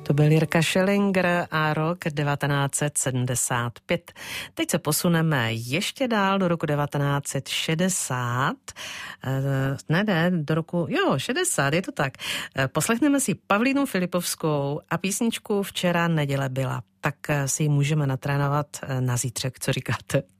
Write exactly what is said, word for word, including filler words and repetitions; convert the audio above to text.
To byl Jirka Schellinger a rok devatenáct set sedmdesát pět. Teď se posuneme ještě dál do roku devatenáct set šedesát. Ne, ne, do roku, jo, šedesát, je to tak. Poslechneme si Pavlínu Filipovskou a písničku Včera neděle byla. Tak si ji můžeme natrénovat na zítřek, co říkáte?